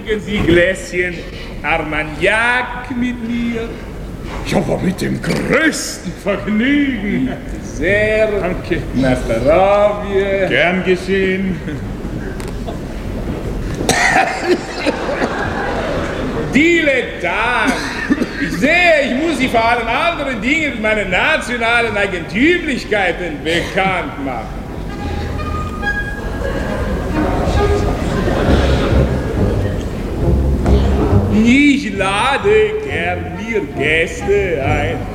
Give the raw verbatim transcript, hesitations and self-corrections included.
trinken Sie Gläschen Armagnac mit mir? Ja, aber mit dem größten Vergnügen. Sehr. Danke. Na, Starovje. Gern geschehen. Dilettant! Ich sehe, ich muss Sie vor allen anderen Dingen mit meinen nationalen Eigentümlichkeiten bekannt machen. Ich lade gern mir Gäste ein.